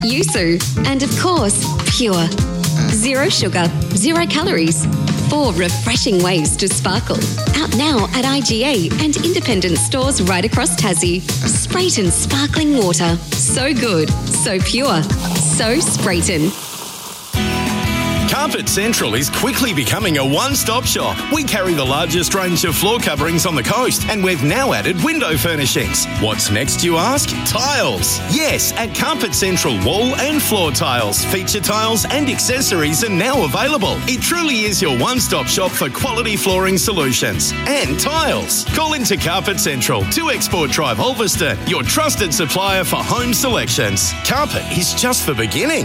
Yuzu, and of course, pure. Zero sugar, 0 calories. 4 refreshing ways to sparkle. Out now at IGA and independent stores right across Tassie. Sprayton sparkling water. So good, so pure, so Sprayton. Carpet Central is quickly becoming a one-stop shop. We carry the largest range of floor coverings on the coast, and we've now added window furnishings. What's next, you ask? Tiles. Yes, at Carpet Central, wall and floor tiles, feature tiles and accessories are now available. It truly is your one-stop shop for quality flooring solutions and tiles. Call into Carpet Central, 2 Export Drive, Ulverston, your trusted supplier for home selections. Carpet is just the beginning.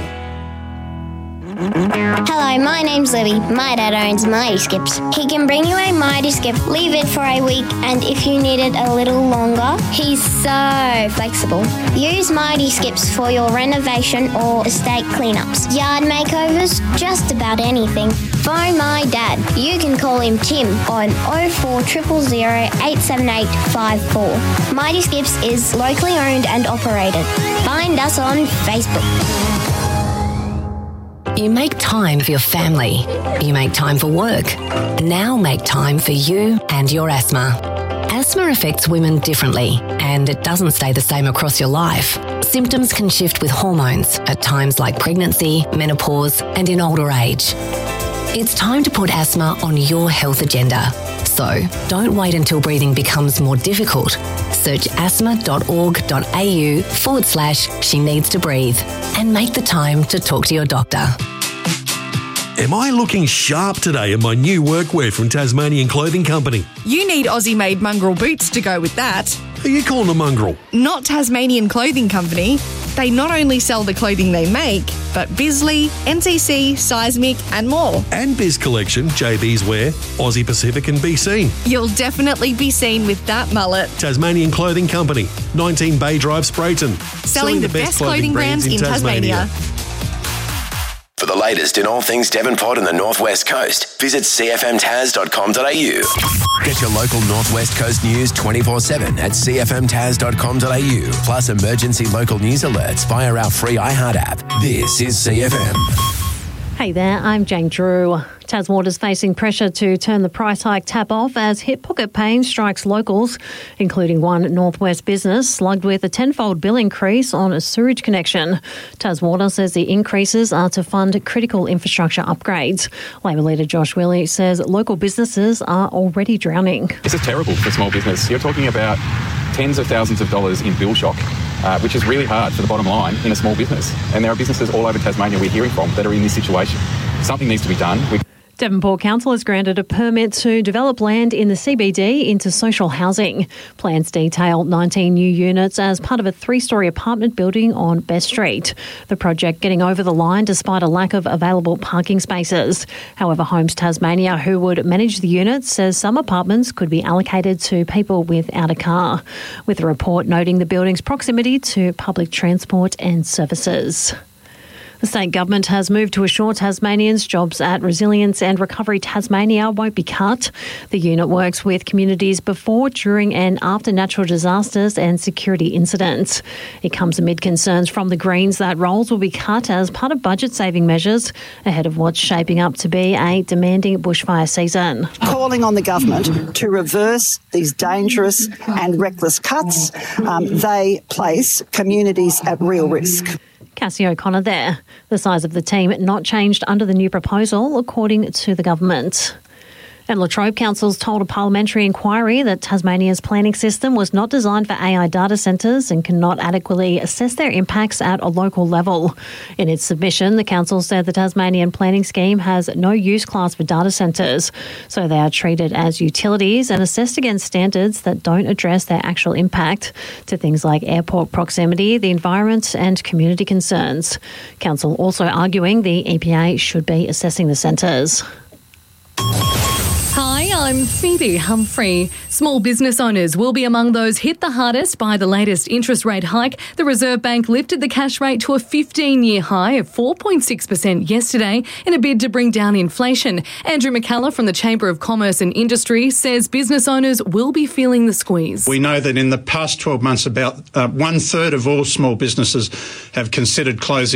Hello, my name's Libby. My dad owns Mighty Skips. He can bring you a Mighty Skip, leave it for a week, and if you need it a little longer, he's so flexible. Use Mighty Skips for your renovation or estate cleanups, yard makeovers, just about anything. Phone my dad. You can call him Tim on 0400 878 54. Mighty Skips is locally owned and operated. Find us on Facebook. You make time for your family. You make time for work. Now make time for you and your asthma. Asthma affects women differently, and it doesn't stay the same across your life. Symptoms can shift with hormones at times like pregnancy, menopause, and in older age. It's time to put asthma on your health agenda. So don't wait until breathing becomes more difficult. Search asthma.org.au/she needs to breathe and make the time to talk to your doctor. Am I looking sharp today in my new workwear from Tasmanian Clothing Company? You need Aussie-made mongrel boots to go with that. Who are you calling a mongrel? Not Tasmanian Clothing Company. They not only sell the clothing they make, but Bisley, NCC, Seismic and more. And Biz Collection, JB's Wear, Aussie Pacific and Be Seen. You'll definitely be seen with that mullet. Tasmanian Clothing Company, 19 Bay Drive, Sprayton. Selling the best clothing brands in Tasmania. For the latest in all things Devonport and the North West Coast, visit cfmtas.com.au. Get your local North West Coast news 24/7 at cfmtas.com.au. Plus emergency local news alerts via our free iHeart app. This is CFM. Hey there, I'm Jane Drew. Taswater's facing pressure to turn the price hike tap off as hip pocket pain strikes locals, including one Northwest business slugged with a 10-fold bill increase on a sewage connection. Taswater says the increases are to fund critical infrastructure upgrades. Labor leader Josh Willey says local businesses are already drowning. This is terrible for small business. You're talking about tens of thousands of dollars in bill shock, which is really hard for the bottom line in a small business. And there are businesses all over Tasmania we're hearing from that are in this situation. Something needs to be done. Devonport Council has granted a permit to develop land in the CBD into social housing. Plans detail 19 new units as part of a 3-storey apartment building on Best Street. The project getting over the line despite a lack of available parking spaces. However, Homes Tasmania, who would manage the units, says some apartments could be allocated to people without a car, with the report noting the building's proximity to public transport and services. The state government has moved to assure Tasmanians jobs at Resilience and Recovery Tasmania won't be cut. The unit works with communities before, during and after natural disasters and security incidents. It comes amid concerns from the Greens that roles will be cut as part of budget-saving measures ahead of what's shaping up to be a demanding bushfire season. Calling on the government to reverse these dangerous and reckless cuts, they place communities at real risk. Cassie O'Connor there. The size of the team not changed under the new proposal, according to the government. And Latrobe Council's told a parliamentary inquiry that Tasmania's planning system was not designed for AI data centres and cannot adequately assess their impacts at a local level. In its submission, the council said the Tasmanian planning scheme has no use class for data centres, so they are treated as utilities and assessed against standards that don't address their actual impact to things like airport proximity, the environment and community concerns. Council also arguing the EPA should be assessing the centres. Hi, I'm Phoebe Humphrey. Small business owners will be among those hit the hardest by the latest interest rate hike. The Reserve Bank lifted the cash rate to a 15-year high of 4.6% yesterday in a bid to bring down inflation. Andrew McCullough from the Chamber of Commerce and Industry says business owners will be feeling the squeeze. We know that in the past 12 months, about 1/3 of all small businesses have considered closing